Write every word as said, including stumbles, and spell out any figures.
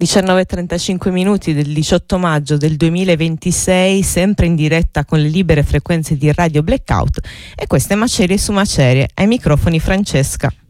diciannove e trentacinque minuti del diciotto maggio del duemilaventisei, sempre in diretta con le libere frequenze di Radio Blackout, e queste Macerie su Macerie. Ai microfoni Francesca.